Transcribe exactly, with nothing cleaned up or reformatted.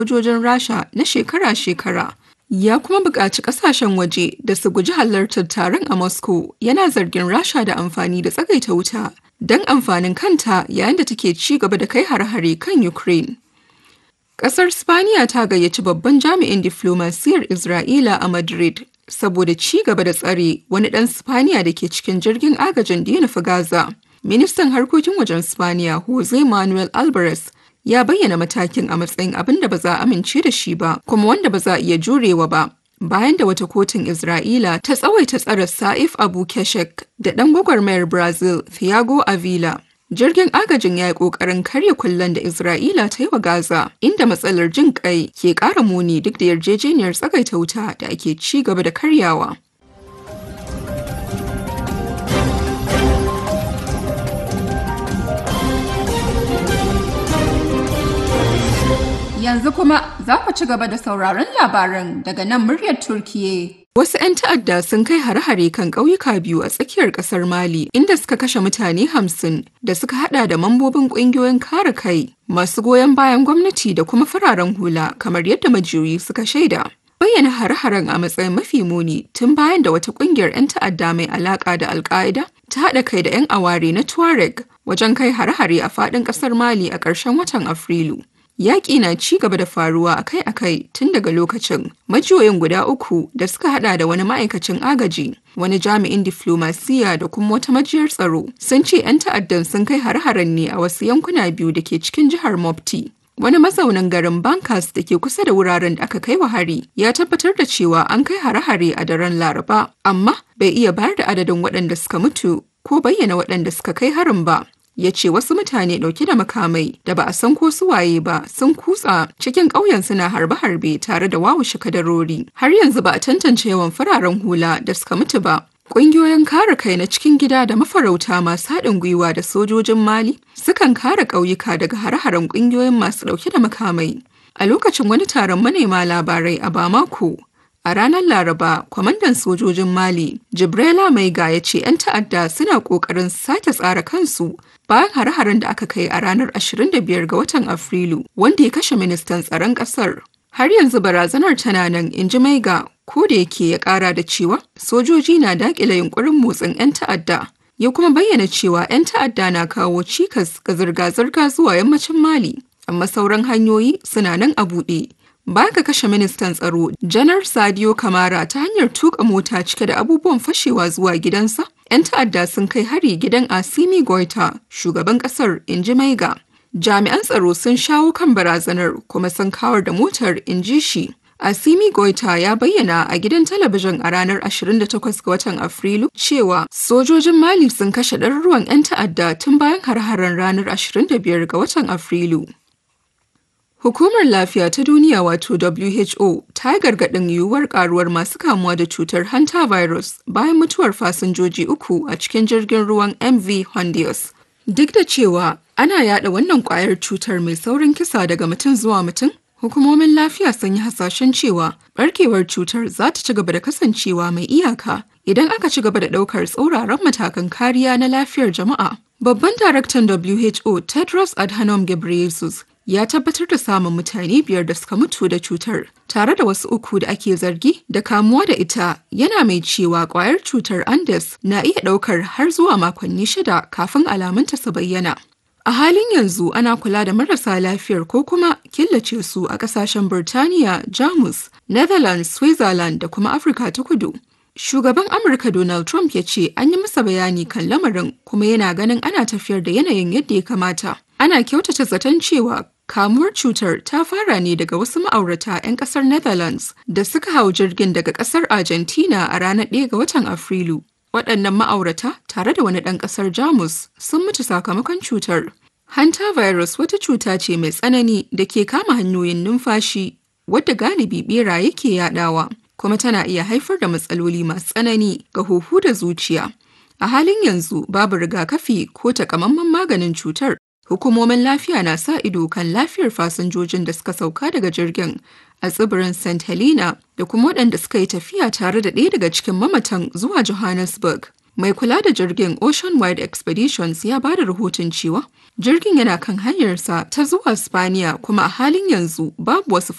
sojojin Rasha na shekara-shekara. Ya kuma buƙaci ƙasashen waje da su guji halartar taron a Moscow, yana zargin Rasha da amfani da tsagaita wuta don amfanin kanta yayin da take ci gaba da kai hare-hare kan Ukraine. Ƙasar Spaniya ta gayyaci babban jami'in diflomasiyyar Isra'ila a Madrid saboda ci gaba da tsare wani ɗan Spaniya da ke cikin jirgin agajin da ya nufi Gaza. Ministan harkokin wajen Spaniya Jose Manuel Alvarez ya bayyana matakin a matsayin abin da ba za a amince da shi ba, kuma wanda ba za a iya jurewa ba. Bayan da wata kotun Isra'ila ta tsawaita tsare Saif Abu Keshek da ɗan gwagwarmayar Brazil Thiago Avila. Jirgin agajin ya yi ƙoƙarin karya kullen da Isra'ila ta yi wa Gaza, inda matsalar jin ƙai ke ƙara muni duk da yarjejeniyar tsagaita wuta da ake ci gaba da karyawa. Yanzu kuma za ku ci gaba da sauraron labaran daga nan muryar Turkiyya. Wasu 'yan ta'adda sun kai hare-hare kan ƙauyuka biyu a tsakiyar ƙasar Mali, inda suka kashe mutane hamsin da suka hada da mambobin ƙungiyoyin kare kai, masu goyon bayan gwamnati da kuma fararen hula, kamar yadda majiyoyi suka shaida. Bayyana hare-haren a matsayin mafi muni tun bayan da wata ƙungiyar 'yan ta'adda mai alaƙa da Al-Qaeda ta haɗa kai da 'yan aware na Tuareg wajen kai hare-hare a faɗin ƙasar Mali a ƙarshen watan Afrilu. Yaƙi na ci gaba da faruwa akai-akai tun daga lokacin. Majiyoyin guda uku da suka hada da wani ma'aikacin agaji, wani jami'in diflomasiyya da kuma wata majiyar tsaro sun ce 'yan ta'addan sun kai hare-haren ne a wasu yankuna biyu da ke cikin jihar Mopti. Wani mazaunin garin Bankas da ke kusa da wuraren da aka kai wa hari ya tabbatar da cewa an kai hare-hare a daren Laraba, amma bai iya bayar da adadin waɗanda suka mutu ko bayyana waɗanda suka kai harin ba. Ya ce wasu mutane ɗauke da makamai da ba a san ko su waye ba sun kutsa cikin ƙauyen suna harbe-harbe tare da wawushe kadarori. Har yanzu ba a tantance yawan fararen hula da suka mutu ba. Ƙungiyoyin kare kai na cikin gida da mafarauta masu haɗin gwiwa da sojojin Mali sukan kare ƙauyuka daga hare-haren ƙungiyoyin masu ɗauke da makamai. A lokacin wani taron manema labarai a Bamako, a ranar Laraba, kwamandan sojojin Mali, Jibrila Maiga ya ce 'yan ta'adda suna ƙoƙarin sake tsara kansu bayan hare-haren da aka kai a ranar ashirin da biyar ga watan Afrilu, wanda ya kashe ministan tsaron ƙasar. Har yanzu barazanar tana nan, in ji Maiga, ko da yake ya ƙara da cewa sojoji na daƙile yunƙurin motsin 'yan ta'adda. Ya kuma bayyana cewa 'yan ta'adda na kawo cikas ga zirga-zirga zuwa yammacin Mali, amma sauran hanyoyi suna nan a buɗe. Baya ga kashe ministan tsaro, Janar Sadio Kamara ta hanyar tuka mota cike da abubuwan fashewa zuwa gidansa, 'yan ta'adda sun kai hari gidan Assimi Goïta, shugaban kasar, inji Maiga. Jami'an tsaro sun shawo kan barazanar kuma sun kawar da motar, inji shi. Assimi Goïta ya bayyana a gidan talabijin a ranar ashirin da takwas ga watan Afrilu cewa sojojin Mali sun kashe ɗaruruwan 'yan ta'adda tun bayan har-haren ranar ashirin da biyar ga watan Afrilu. Hukumar Lafiya ta Duniya wato W H O ta yi gargaɗin yiwuwar ƙaruwar masu kamuwa da cutar hantavirus bayan mutuwar fasinjoji uku a cikin jirgin ruwan M V Hondios. Duk da cewa ana yada wannan ƙwayar cutar mai saurin kisa daga mutum zuwa mutum, hukumomin lafiya sun yi hasashen cewa barkewar cutar za ta ci gaba da kasancewa mai iyaka idan aka ci gaba da ɗaukar tsauraran matakan kariya na lafiyar jama'a. Babban daraktan W H O Tedros Adhanom Ghebreyesus ya tabbatar da samun mutane biyar da suka mutu da cutar, tare da wasu uku da ake zargi da kamuwa da ita, yana mai cewa kwayar cutar Andes na iya ɗaukar har zuwa makonni shida kafin alamunta su bayyana. A halin yanzu ana kula da marasa lafiyar ko kuma killace su a ƙasashen Birtaniya, Jamus, Netherlands, Switzerland da kuma Afirka ta Kudu. Shugaban Amurka Donald Trump ya ce an yi masa bayani kan lamarin kuma yana ganin ana tafiyar da yanayin yadda ya kamata. Ana kyautata zaton cewa kamuwar cutar ta fara ne daga wasu ma'aurata 'yan kasar Netherlands da suka hau jirgin daga kasar Argentina a ranar ɗaya ga watan Afrilu. Waɗannan ma'aurata tare da wani ɗan ƙasar Jamus sun mutu sakamakon cutar. Hantavirus wata cuta ce mai tsanani da ke kama hanyoyin numfashi wadda galibi ɓeraye ke yaɗawa, kuma tana iya haifar da matsaloli masu tsanani ga huhu da zuciya. A halin yanzu babu rigakafi ko takamaiman maganin cutar. Hukumomin lafiya na sa ido kan lafiyar fasinjojin da suka sauka daga jirgin a tsibirin Saint Helena da kuma waɗanda suka yi tafiya tare da ɗaya daga cikin mamatan zuwa Johannesburg. Mai kula da jirgin Ocean Wide Expeditions ya ba da rahoton cewa jirgin yana kan hanyarsa ta zuwa Spaniya kuma a halin yanzu babu wasu